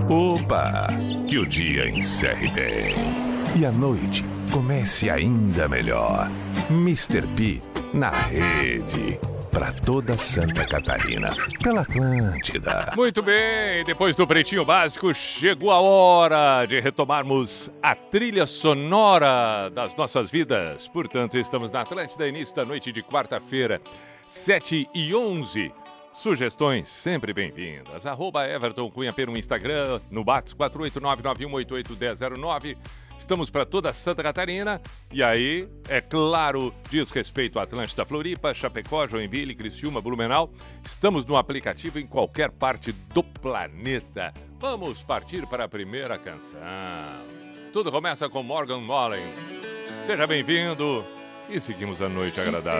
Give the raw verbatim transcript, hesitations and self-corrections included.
Opa! Que o dia encerre bem. E a noite comece ainda melhor. mister P na rede. Para toda Santa Catarina. Pela Atlântida. Muito bem, depois do Pretinho Básico, chegou a hora de retomarmos a trilha sonora das nossas vidas. Portanto, estamos na Atlântida, início da noite de quarta-feira, sete e onze. Sugestões sempre bem-vindas. Arroba Everton Cunha P no Instagram, no Bax quatro oito nove nove um oito oito um zero zero nove. Estamos para toda Santa Catarina. E aí, é claro, diz respeito a Atlântida, Floripa, Chapecó, Joinville, Criciúma, Blumenau. Estamos no aplicativo em qualquer parte do planeta. Vamos partir para a primeira canção. Tudo começa com Morgan Wallen. Seja bem-vindo e seguimos a noite agradável.